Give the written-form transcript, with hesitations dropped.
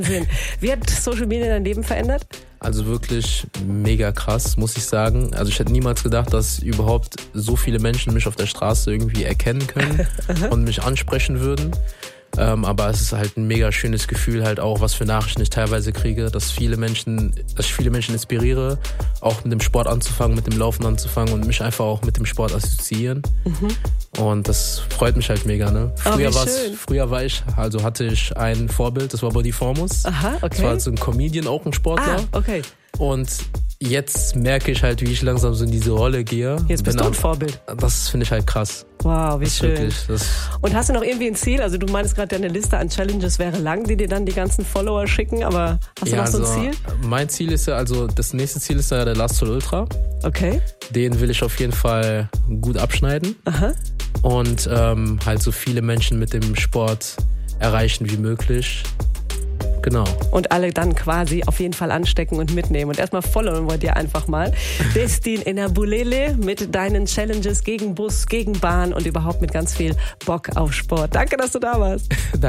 Wahnsinn. Wie hat Social Media dein Leben verändert? Also wirklich mega krass, muss ich sagen. Also ich hätte niemals gedacht, dass überhaupt so viele Menschen mich auf der Straße irgendwie erkennen können und mich ansprechen würden. Aber es ist halt ein mega schönes Gefühl, halt auch, was für Nachrichten ich teilweise kriege, dass ich viele Menschen inspiriere, auch mit dem Sport anzufangen, mit dem Laufen anzufangen und mich einfach auch mit dem Sport assoziieren. Und das freut mich halt mega, ne? Hatte ich ein Vorbild, das war Body Formus. Aha, okay. Das war halt so ein Comedian, auch ein Sportler. Ah, okay. Und jetzt merke ich halt, wie ich langsam so in diese Rolle gehe. Jetzt bist du ein Vorbild. Das finde ich halt krass. Wow, wie schön. Wirklich, und hast du noch irgendwie ein Ziel? Also du meinst gerade, deine Liste an Challenges wäre lang, die dir dann die ganzen Follower schicken, aber hast du noch so ein Ziel? Mein Ziel ist ja, also das nächste Ziel ist ja der Last Soul Ultra. Okay. Den will ich auf jeden Fall gut abschneiden. Aha. Und halt so viele Menschen mit dem Sport erreichen wie möglich. Genau. Und alle dann quasi auf jeden Fall anstecken und mitnehmen. Und erstmal followen wir dir einfach mal. Destin Enabulele mit deinen Challenges gegen Bus, gegen Bahn und überhaupt mit ganz viel Bock auf Sport. Danke, dass du da warst. Danke.